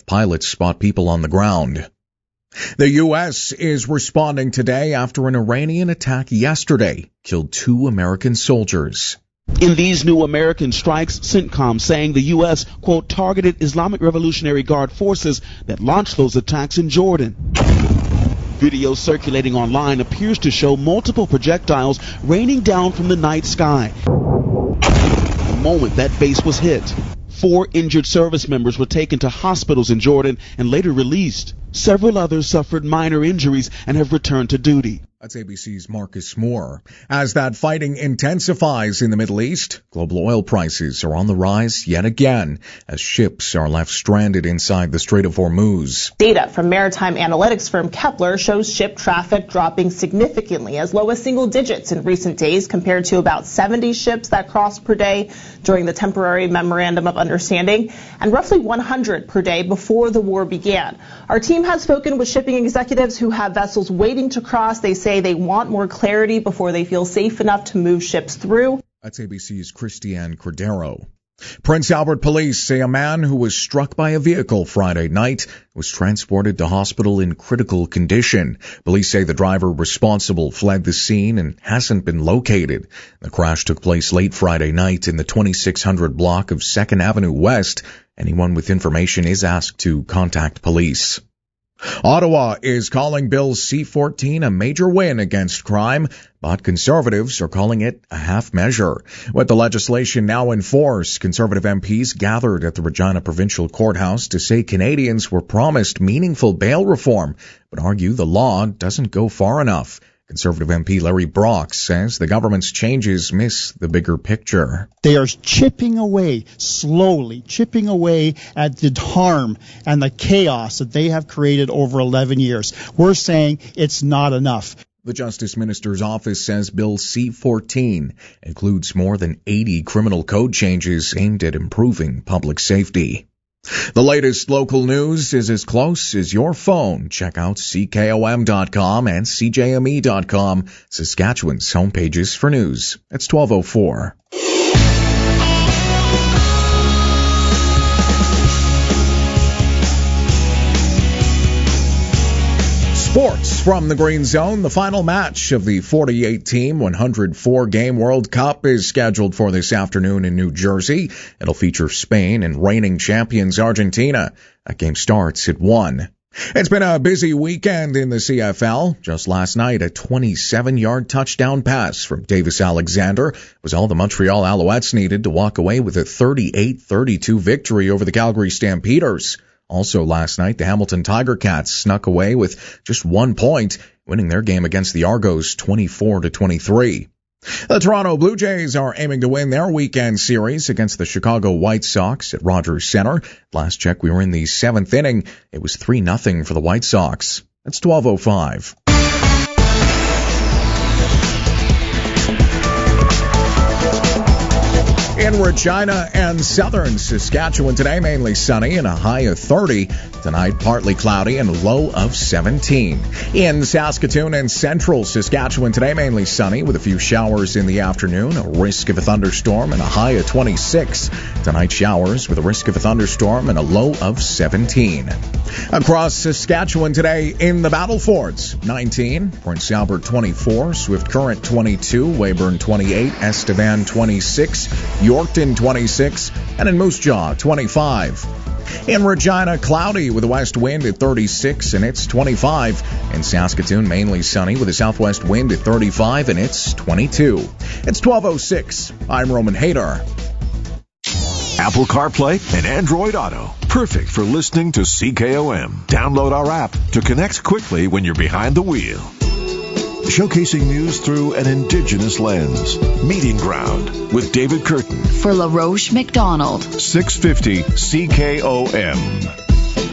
have pilots spot people on the ground. The U.S. is responding today after an Iranian attack yesterday killed 2 American soldiers. In these new American strikes, CENTCOM saying the U.S., quote, targeted Islamic Revolutionary Guard forces that launched those attacks in Jordan. Video circulating online appears to show multiple projectiles raining down from the night sky. The moment that base was hit, 4 injured service members were taken to hospitals in Jordan and later released. Several others suffered minor injuries and have returned to duty. That's ABC's Marcus Moore. As that fighting intensifies in the Middle East, global oil prices are on the rise yet again as ships are left stranded inside the Strait of Hormuz. Data from maritime analytics firm Kepler shows ship traffic dropping significantly, as low as single digits in recent days compared to about 70 ships that crossed per day during the temporary memorandum of understanding and roughly 100 per day before the war began. Our team has spoken with shipping executives who have vessels waiting to cross. They say they want more clarity before they feel safe enough to move ships through. That's ABC's Christiane Cordero. Prince Albert police say a man who was struck by a vehicle Friday night was transported to hospital in critical condition. Police say the driver responsible fled the scene and hasn't been located. The crash took place late Friday night in the 2600 block of 2nd Avenue West. Anyone with information is asked to contact police. Ottawa is calling Bill C-14 a major win against crime, but Conservatives are calling it a half measure. With the legislation now in force, Conservative MPs gathered at the Regina Provincial Courthouse to say Canadians were promised meaningful bail reform, but argue the law doesn't go far enough. Conservative MP Larry Brock says the government's changes miss the bigger picture. They are slowly chipping away at the harm and the chaos that they have created over 11 years. We're saying it's not enough. The Justice Minister's office says Bill C-14 includes more than 80 criminal code changes aimed at improving public safety. The latest local news is as close as your phone. Check out CKOM.com and CJME.com, Saskatchewan's homepages for news. It's 12:04. Sports from the Green Zone. The final match of the 48-team, 104-game World Cup is scheduled for this afternoon in New Jersey. It'll feature Spain and reigning champions Argentina. That game starts at 1. It's been a busy weekend in the CFL. Just last night, a 27-yard touchdown pass from Davis Alexander was all the Montreal Alouettes needed to walk away with a 38-32 victory over the Calgary Stampeders. Also last night, the Hamilton Tiger Cats snuck away with just 1 point, winning their game against the Argos 24-23. The Toronto Blue Jays are aiming to win their weekend series against the Chicago White Sox at Rogers Center. Last check, we were in the 7th inning. It was 3-0 for the White Sox. That's 12:05. In Regina and southern Saskatchewan today, mainly sunny and a high of 30. Tonight, partly cloudy and a low of 17. In Saskatoon and central Saskatchewan today, mainly sunny with a few showers in the afternoon, a risk of a thunderstorm and a high of 26. Tonight, showers with a risk of a thunderstorm and a low of 17. Across Saskatchewan today, in the Battlefords, 19, Prince Albert 24, Swift Current 22, Weyburn 28, Estevan 26, Yorkton 26, and in Moose Jaw 25. In Regina, cloudy with a west wind at 36 and it's 25. In Saskatoon, mainly sunny with a southwest wind at 35 and it's 22. It's 12:06. I'm Roman Hader. Apple CarPlay and Android Auto. Perfect for listening to CKOM. Download our app to connect quickly when you're behind the wheel. Showcasing news through an Indigenous lens. Meeting Ground with David Curtin. For LaRoche McDonald. 650 CKOM.